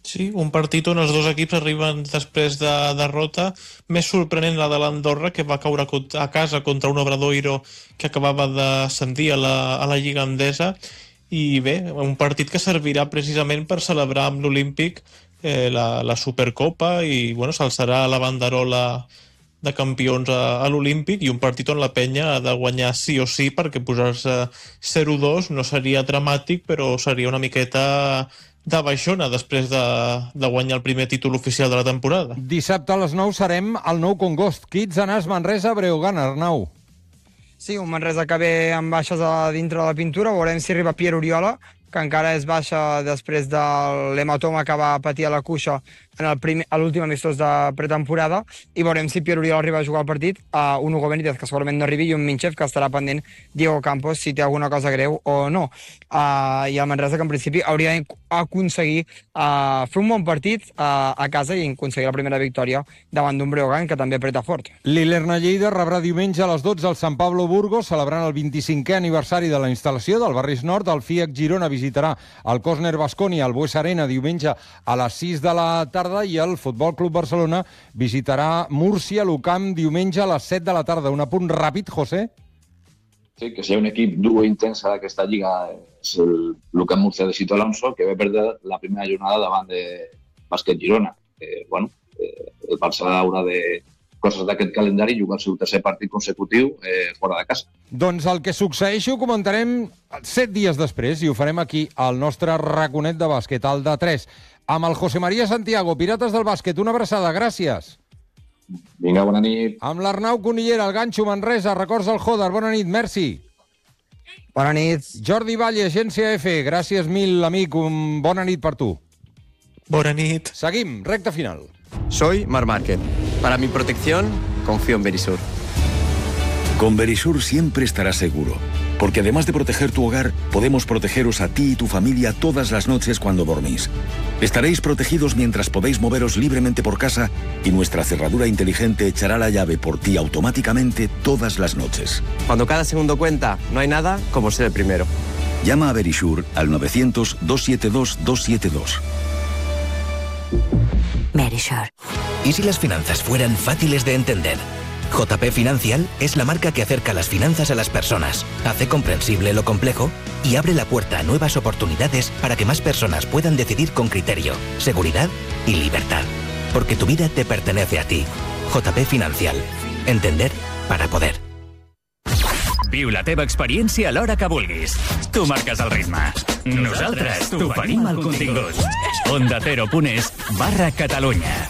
Sí, un partit on els dos equips arriben després de derrota. Més sorprenent la de l'Andorra, que va caure a casa contra un Obradoiro que acabava d'ascendir a la Lliga Endesa. I bé, un partit que servirà precisament per celebrar amb l'Olímpic la Supercopa i bueno, s'alçarà la banderola de campions a l'Olímpic, i un partit on la penya ha de guanyar sí o sí, perquè posar-se 0-2 no seria dramàtic, però seria una miqueta de baixona després de guanyar el primer títol oficial de la temporada. Dissabte a les 9 serem al Nou Congost. Kids, Anas, Manresa, Breogán, Arnau. Sí, un Manresa que ve amb baixes a dintre de la pintura. Veurem si arriba Pierre Oriola, que encara és baixa després de l'hematoma que va patir a la cuixa a l'últim amistós de pretemporada, i veurem si Pierre Oriola arriba a jugar el partit, un Hugo Benítez, que segurament no arribi, i un Minchev, que estarà pendent Diego Campos, si té alguna cosa greu o no. I el Manresa, que en principi hauria d'aconseguir fer un bon partit a casa i aconseguir la primera victòria davant d'un Breogán que també apreta fort. L'Ilerna Lleida rebrà diumenge a les 12 al Sant Pablo Burgos, celebrant el 25è aniversari de la instal·lació del Barris Nord. El FIAC Girona visitarà el Cosner Baskonia al Buesa Arena diumenge a les 6 de la tarda, i el Futbol Club Barcelona visitarà Múrcia, l'Ucamp, diumenge a les 7 de la tarda. Un apunt ràpid, José? Sí, que si hi ha un equip dur i intensa d'aquesta lliga és l'Ucamp Múrcia de Sito Alonso, que va perdre la primera jornada davant de Bàsquet Girona. El Barça haurà de coses d'aquest calendari, jugar el seu tercer partit consecutiu fora de casa. Doncs el que succeeixi ho comentarem 7 dies després, i ho farem aquí al nostre raconet de bàsquet, al de 3, amb el José María Santiago, Pirates del Bàsquet. Una abraçada, gràcies. Vinga, bona nit. Amb l'Arnau Conillera, el Ganxo, Manresa, records al Joder. Bona nit, merci. Bona nit. Jordi Valle, Agència F, gràcies mil, amic. Bona nit per tu. Bona nit. Seguim, recta final. Soy Marc Márquez. Para mi protección, confío en Verisur. Con Verisur siempre estarás seguro, porque además de proteger tu hogar, podemos protegeros a ti y tu familia todas las noches cuando dormís. Estaréis protegidos mientras podéis moveros libremente por casa, y nuestra cerradura inteligente echará la llave por ti automáticamente todas las noches. Cuando cada segundo cuenta, no hay nada como ser el primero. Llama a Verisur al 900-272-272. Verisur. ¿Y si las finanzas fueran fáciles de entender? JP Financial es la marca que acerca las finanzas a las personas, hace comprensible lo complejo y abre la puerta a nuevas oportunidades para que más personas puedan decidir con criterio, seguridad y libertad. Porque tu vida te pertenece a ti. JP Financial. Entender para poder. Viu la teva experiència a l'hora que vulguis. Tu marques el ritme. Nosaltres t'oferim el contingut. OndaCero.es/Catalunya.